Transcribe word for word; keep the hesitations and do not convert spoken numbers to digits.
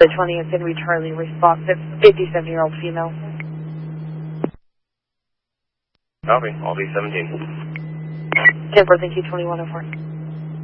The twenty is going to be Charlie, responsive, fifty-seven-year-old female. Copy, I'll be seventeen. ten four, thank you, twenty-one oh four.